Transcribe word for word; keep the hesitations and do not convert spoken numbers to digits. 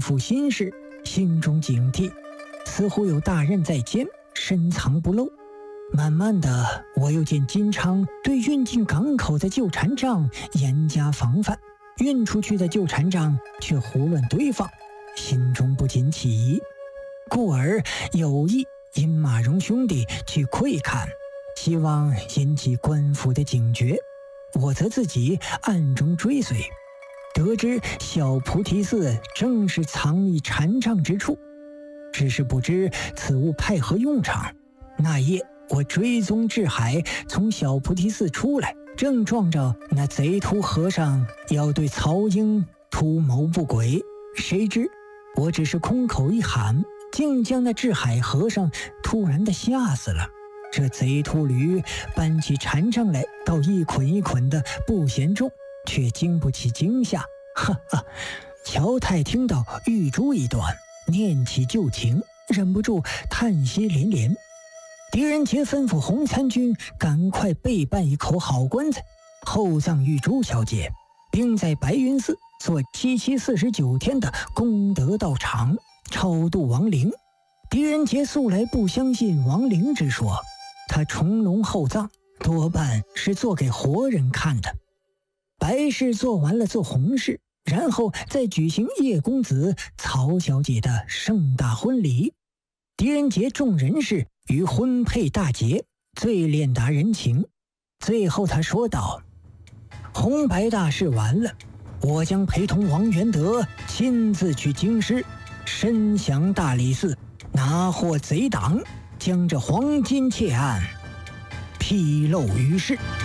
复心事，心中警惕，似乎有大人在监，深藏不露。慢慢的，我又见金昌对运进港口的旧船仗严加防范，运出去的旧船仗却胡乱堆放，心中不禁起疑，故而有意引马荣兄弟去窥看，希望引起官府的警觉。我则自己暗中追随，得知小菩提寺正是藏匿禅杖之处，只是不知此物派何用场。那夜我追踪至海，从小菩提寺出来，正撞着那贼秃和尚要对曹英图谋不轨，谁知我只是空口一喊，竟将那智海和尚突然的吓死了。这贼秃驴搬起禅杖来，倒一捆一捆的不嫌重，却经不起惊吓。哈哈！乔太听到玉珠一段，念起旧情，忍不住叹息连连。狄仁杰吩咐洪参军赶快备办一口好棺材，厚葬玉珠小姐，并在白云寺做七七四十九天的功德道场，超度亡灵。狄仁杰素来不相信亡灵之说，他重龙厚葬多半是做给活人看的。白事做完了做红事，然后再举行叶公子曹小姐的盛大婚礼。狄仁杰众人士于婚配大节，最练达人情。最后他说道：红白大事完了，我将陪同王元德亲自去京师，深降大理寺，拿获贼党，将这黄金窃案披露于世。